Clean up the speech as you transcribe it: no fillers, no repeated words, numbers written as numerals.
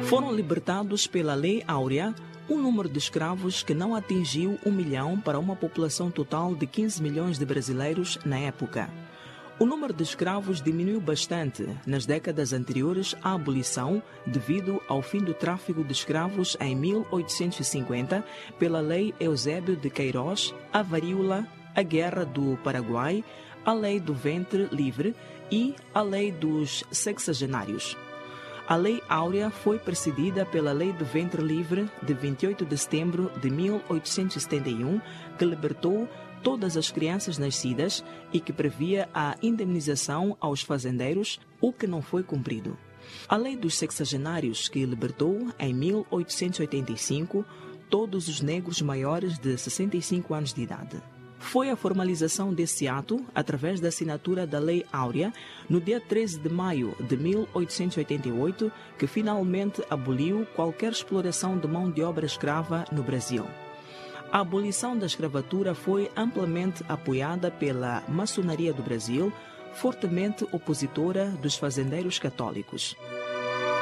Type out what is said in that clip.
Foram libertados pela Lei Áurea um número de escravos que não atingiu 1 milhão para uma população total de 15 milhões de brasileiros na época. O número de escravos diminuiu bastante nas décadas anteriores à abolição devido ao fim do tráfico de escravos em 1850 pela Lei Eusébio de Queiroz, a varíola, a Guerra do Paraguai, a Lei do Ventre Livre e a Lei dos Sexagenários. A Lei Áurea foi precedida pela Lei do Ventre Livre de 28 de setembro de 1871, que libertou todas as crianças nascidas e que previa a indemnização aos fazendeiros, o que não foi cumprido. A Lei dos Sexagenários, que libertou, em 1885, todos os negros maiores de 65 anos de idade. Foi a formalização desse ato, através da assinatura da Lei Áurea, no dia 13 de maio de 1888, que finalmente aboliu qualquer exploração de mão de obra escrava no Brasil. A abolição da escravatura foi amplamente apoiada pela maçonaria do Brasil, fortemente opositora dos fazendeiros católicos.